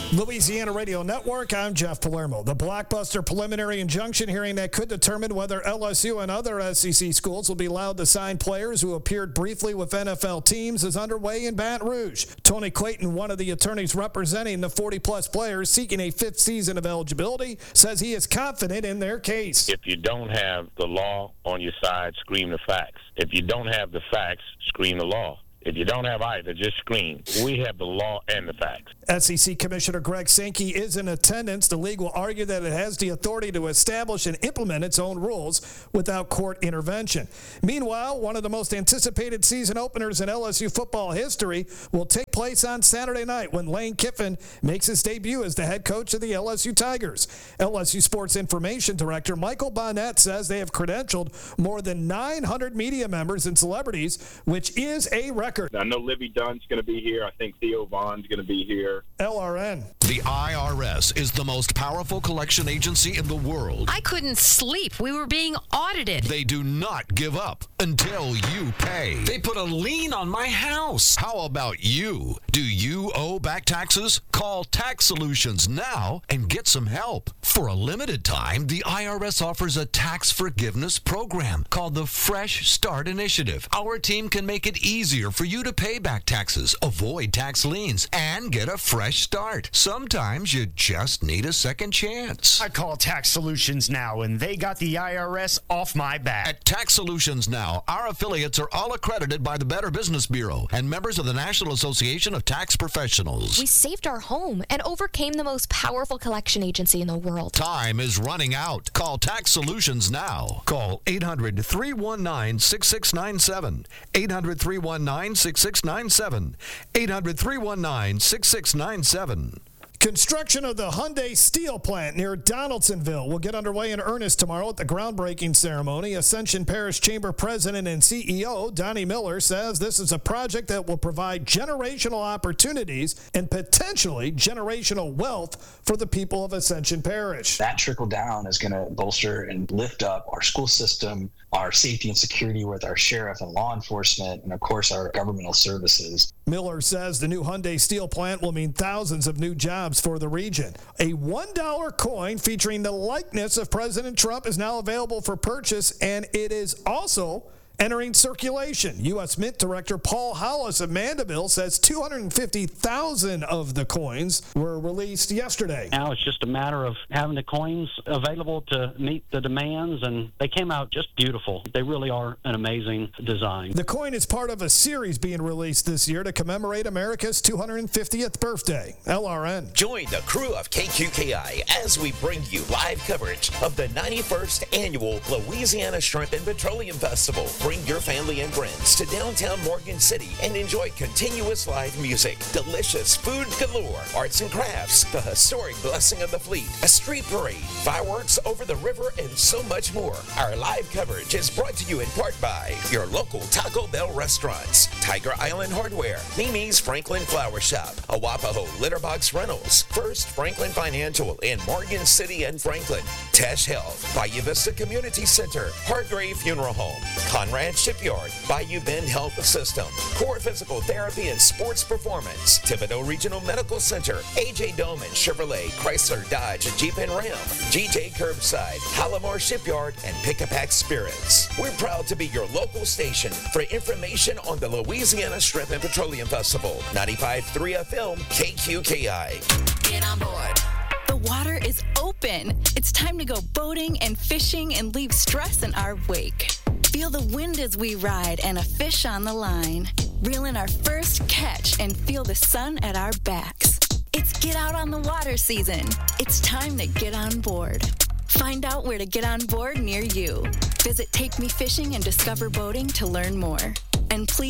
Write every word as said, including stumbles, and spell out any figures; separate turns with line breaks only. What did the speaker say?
Louisiana Radio Network, I'm Jeff Palermo. The blockbuster preliminary injunction hearing that could determine whether L S U and other S E C schools will be allowed to sign players who appeared briefly with N F L teams is underway in Baton Rouge. Tony Clayton, one of the attorneys representing the forty-plus players seeking a fifth season of eligibility, says he is confident in their case.
If you don't have the law on your side, scream the facts. If you don't have the facts, scream the law. If you don't have either, just scream. We have the law and the facts.
S E C Commissioner Greg Sankey is in attendance. The league will argue that it has the authority to establish and implement its own rules without court intervention. Meanwhile, one of the most anticipated season openers in L S U football history will take place on Saturday night when Lane Kiffin makes his debut as the head coach of the L S U Tigers. L S U Sports Information Director Michael Bonnet says they have credentialed more than nine hundred media members and celebrities, which is a record.
I know Livy Dunn's going to be here. I think Theo Vaughn's going to be here.
L R N.
The I R S is the most powerful collection agency in the world.
I couldn't sleep. We were being audited.
They do not give up until you pay.
They put a lien on my house.
How about you? Do you owe back taxes? Call Tax Solutions now and get some help. For a limited time, the I R S offers a tax forgiveness program called the Fresh Start Initiative. Our team can make it easier for you to pay back taxes, avoid tax liens, and get a fresh start. Sometimes you just need a second chance.
I call Tax Solutions now, and they got the I R S off my back.
At Tax Solutions Now, our affiliates are all accredited by the Better Business Bureau and members of the National Association of Tax Professionals.
We saved our home and overcame the most powerful collection agency in the world.
Time is running out. Call Tax Solutions now. Call eight hundred, three one nine, six six nine seven. eight hundred, three one nine, six six nine seven. eight hundred, three one nine, six six nine seven.
Construction of the Hyundai steel plant near Donaldsonville will get underway in earnest tomorrow at the groundbreaking ceremony. Ascension Parish Chamber President and C E O Donnie Miller says this is a project that will provide generational opportunities and potentially generational wealth for the people of Ascension Parish.
That trickle down is going to bolster and lift up our school system, our safety and security with our sheriff and law enforcement, and of course our governmental services.
Miller says the new Hyundai steel plant will mean thousands of new jobs for the region. A one dollar coin featuring the likeness of President Trump is now available for purchase, and it is also entering circulation. U S Mint Director Paul Hollis of Mandeville says two hundred fifty thousand of the coins were released yesterday.
Now it's just a matter of having the coins available to meet the demands, and they came out just beautiful. They really are an amazing design.
The coin is part of a series being released this year to commemorate America's two hundred fiftieth birthday. L R N.
Join the crew of K Q K I as we bring you live coverage of the ninety-first Annual Louisiana Shrimp and Petroleum Festival. Bring your family and friends to downtown Morgan City and enjoy continuous live music, delicious food galore, arts and crafts, the historic Blessing of the Fleet, a street parade, fireworks over the river, and so much more. Our live coverage is brought to you in part by your local Taco Bell restaurants, Tiger Island Hardware, Mimi's Franklin Flower Shop, Awapaho Litterbox Rentals, First Franklin Financial in Morgan City and Franklin, Tesh Health, Bayou Vista Community Center, Hargrave Funeral Home, Conrad Shipyard, Bayou Bend Health System, Core Physical Therapy and Sports Performance, Thibodaux Regional Medical Center, A J Doman Chevrolet, Chrysler Dodge Jeep and Ram, G J Curbside, Palomar Shipyard, and Pick-a-Pack Spirits. We're proud to be your local station for information on the Louisiana Shrimp and Petroleum Festival. ninety-five point three F M, K Q K I.
Get on board. The water is open. It's time to go boating and fishing and leave stress in our wake. Feel the wind as we ride and a fish on the line. Reel in our first catch and feel the sun at our backs. It's get out on the water season. It's time to get on board. Find out where to get on board near you. Visit Take Me Fishing and Discover Boating to learn more. And please